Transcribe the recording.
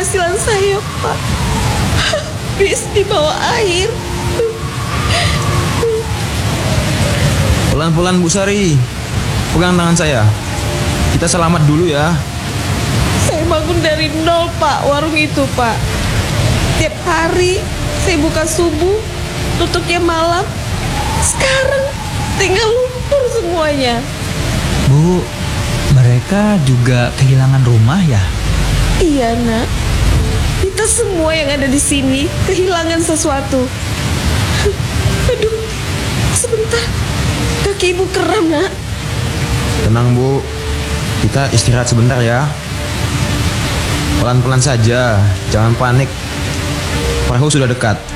penghasilan saya, Pak. Bis di bawah air. Pelan-pelan Bu Sari, pegang tangan saya. Kita selamat dulu ya. Saya bangun dari nol, Pak, warung itu, Pak. Tiap hari saya buka subuh, tutupnya malam. Sekarang tinggal lumpur semuanya. Bu, mereka juga kehilangan rumah ya? Iya, Nak. Kita semua yang ada di sini kehilangan sesuatu. Aduh, sebentar. Kaki ibu kram, Nak. Tenang Bu, kita istirahat sebentar ya. Pelan-pelan saja, jangan panik. Perahu sudah dekat.